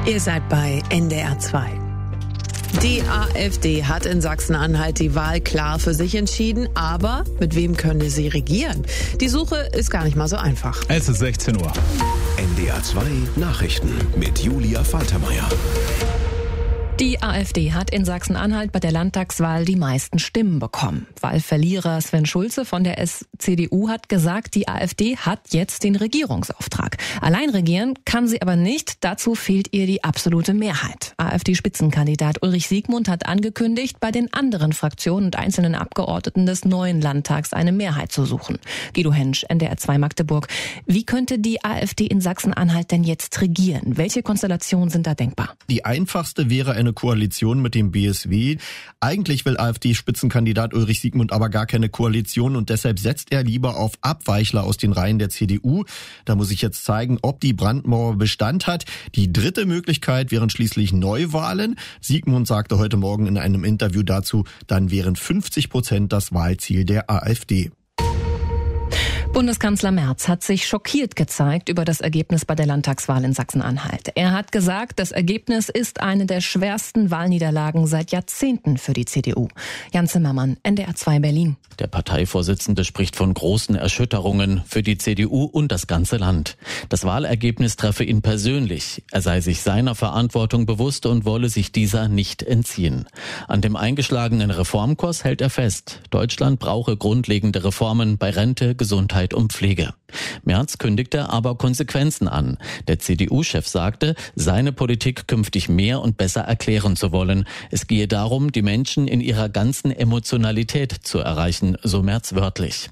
Ihr seid bei NDR 2. Die AfD hat in Sachsen-Anhalt die Wahl klar für sich entschieden, aber mit wem könne sie regieren? Die Suche ist gar nicht mal so einfach. Es ist 16 Uhr. NDR 2 Nachrichten mit Julia Faltermeier. Die AfD hat in Sachsen-Anhalt bei der Landtagswahl die meisten Stimmen bekommen. Wahlverlierer Sven Schulze von der CDU hat gesagt, die AfD hat jetzt den Regierungsauftrag. Allein regieren kann sie aber nicht, dazu fehlt ihr die absolute Mehrheit. AfD-Spitzenkandidat Ulrich Siegmund hat angekündigt, bei den anderen Fraktionen und einzelnen Abgeordneten des neuen Landtags eine Mehrheit zu suchen. Guido Hensch, NDR 2 Magdeburg. Wie könnte die AfD in Sachsen-Anhalt denn jetzt regieren? Welche Konstellationen sind da denkbar? Die einfachste wäre eine Koalition mit dem BSW. Eigentlich will AfD-Spitzenkandidat Ulrich Siegmund aber gar keine Koalition und deshalb setzt er lieber auf Abweichler aus den Reihen der CDU. Da muss ich jetzt zeigen, ob die Brandmauer Bestand hat. Die dritte Möglichkeit wären schließlich Neuwahlen. Siegmund sagte heute Morgen in einem Interview dazu, dann wären 50% das Wahlziel der AfD. Bundeskanzler Merz hat sich schockiert gezeigt über das Ergebnis bei der Landtagswahl in Sachsen-Anhalt. Er hat gesagt, das Ergebnis ist eine der schwersten Wahlniederlagen seit Jahrzehnten für die CDU. Jan Zimmermann, NDR 2 Berlin. Der Parteivorsitzende spricht von großen Erschütterungen für die CDU und das ganze Land. Das Wahlergebnis treffe ihn persönlich. Er sei sich seiner Verantwortung bewusst und wolle sich dieser nicht entziehen. An dem eingeschlagenen Reformkurs hält er fest. Deutschland brauche grundlegende Reformen bei Rente, Gesundheit und Pflege. Merz kündigte aber Konsequenzen an. Der CDU-Chef sagte, seine Politik künftig mehr und besser erklären zu wollen. Es gehe darum, die Menschen in ihrer ganzen Emotionalität zu erreichen, so Merz wörtlich.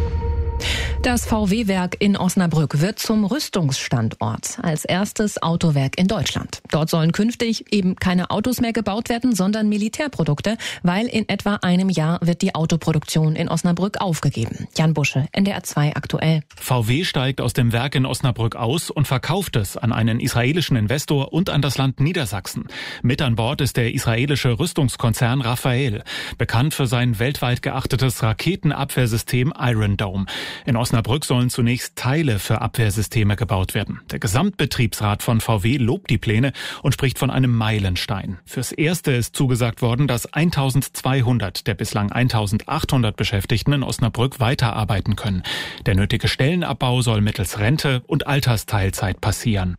Das VW-Werk in Osnabrück wird zum Rüstungsstandort als erstes Autowerk in Deutschland. Dort sollen künftig eben keine Autos mehr gebaut werden, sondern Militärprodukte, weil in etwa einem Jahr wird die Autoproduktion in Osnabrück aufgegeben. Jan Busche, NDR 2 aktuell. VW steigt aus dem Werk in Osnabrück aus und verkauft es an einen israelischen Investor und an das Land Niedersachsen. Mit an Bord ist der israelische Rüstungskonzern Rafael, bekannt für sein weltweit geachtetes Raketenabwehrsystem Iron Dome. In Osnabrück sollen zunächst Teile für Abwehrsysteme gebaut werden. Der Gesamtbetriebsrat von VW lobt die Pläne und spricht von einem Meilenstein. Fürs Erste ist zugesagt worden, dass 1200 der bislang 1800 Beschäftigten in Osnabrück weiterarbeiten können. Der nötige Stellenabbau soll mittels Rente und Altersteilzeit passieren.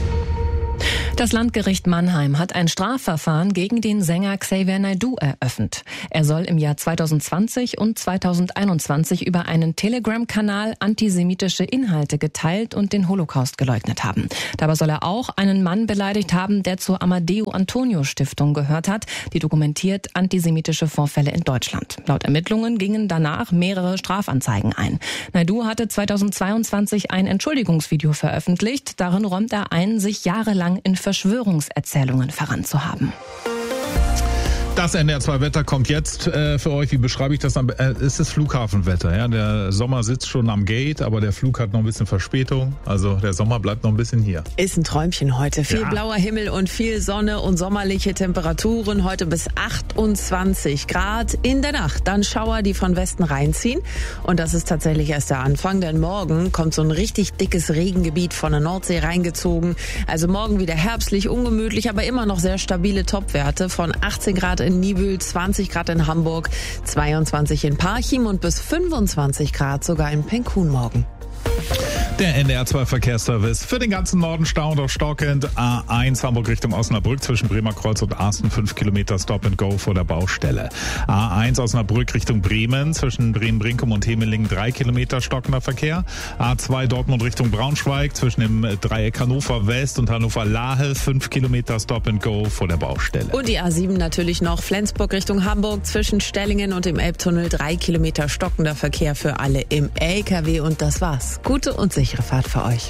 Das Landgericht Mannheim hat ein Strafverfahren gegen den Sänger Xavier Naidoo eröffnet. Er soll im Jahr 2020 und 2021 über einen Telegram-Kanal antisemitische Inhalte geteilt und den Holocaust geleugnet haben. Dabei soll er auch einen Mann beleidigt haben, der zur Amadeo-Antonio-Stiftung gehört hat, die dokumentiert antisemitische Vorfälle in Deutschland. Laut Ermittlungen gingen danach mehrere Strafanzeigen ein. Naidoo hatte 2022 ein Entschuldigungsvideo veröffentlicht. Darin räumt er ein, sich jahrelang in Verschwörungserzählungen verrannt zu haben. Das NDR 2 Wetter kommt jetzt für euch. Wie beschreibe ich das? Es ist Flughafenwetter. Ja? Der Sommer sitzt schon am Gate, aber der Flug hat noch ein bisschen Verspätung. Also der Sommer bleibt noch ein bisschen hier. Ist ein Träumchen heute. Viel blauer Himmel und viel Sonne und sommerliche Temperaturen. Heute bis 28 Grad in der Nacht. Dann Schauer, die von Westen reinziehen. Und das ist tatsächlich erst der Anfang, denn morgen kommt so ein richtig dickes Regengebiet von der Nordsee reingezogen. Also morgen wieder herbstlich, ungemütlich, aber immer noch sehr stabile Topwerte von 18 Grad in Niebüll, 20 Grad in Hamburg, 22 in Parchim und bis 25 Grad sogar in Penkun morgen. Der NDR 2 Verkehrsservice für den ganzen Norden Stau und auch stockend. A1 Hamburg Richtung Osnabrück zwischen Bremer Kreuz und Arsten 5 Kilometer Stop and Go vor der Baustelle. A1 Osnabrück Richtung Bremen zwischen Bremen-Brinkum und Hemelingen 3 Kilometer stockender Verkehr. A2 Dortmund Richtung Braunschweig zwischen dem Dreieck Hannover West und Hannover Lahe 5 Kilometer Stop and Go vor der Baustelle. Und die A7 natürlich noch Flensburg Richtung Hamburg zwischen Stellingen und dem Elbtunnel 3 Kilometer stockender Verkehr für alle im LKW und das war's. Gute und sichere Fahrt für euch.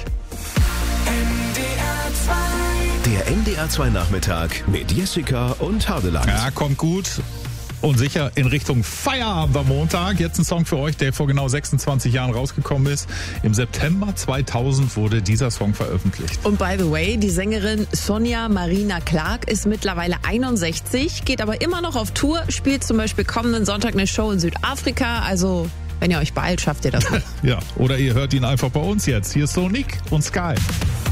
Der NDR 2 Nachmittag mit Jessica und Hardeland. Ja, kommt gut und sicher in Richtung Feierabend am Montag. Jetzt ein Song für euch, der vor genau 26 Jahren rausgekommen ist. Im September 2000 wurde dieser Song veröffentlicht. Und by the way, die Sängerin Sonja Marina Clark ist mittlerweile 61, geht aber immer noch auf Tour, spielt zum Beispiel kommenden Sonntag eine Show in Südafrika, also wenn ihr euch beeilt, schafft ihr das noch. Ja, oder ihr hört ihn einfach bei uns jetzt. Hier ist Sonic und Sky.